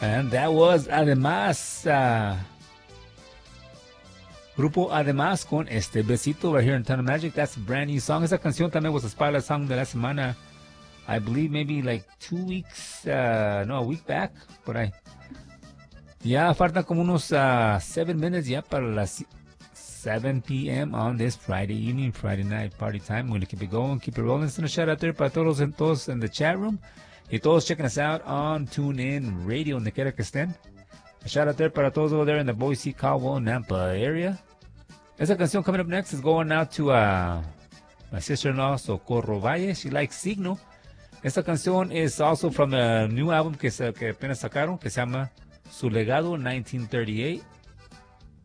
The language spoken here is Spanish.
And that was Además, Grupo Además con este besito right here in Ton of Magic. That's a brand new song. Esa canción también was a spotlight song de la semana. I believe maybe like 2 weeks, no, a week back, por ahí. Ya faltan como unos 7 minutes ya para las 7 p.m. on this Friday evening, Friday night party time. We're going to keep it going, keep it rolling. Send a shout out there para todos in the chat room. Y todos checking us out on TuneIn Radio, donde quiera que estén. A shout out there para todos over there in the Boise, Caldwell, Nampa area. Esa canción coming up next is going out to my sister-in-law, Socorro Valle. She likes Signo. Esta canción is also from a new album que apenas sacaron, que se llama Su Legado 1938.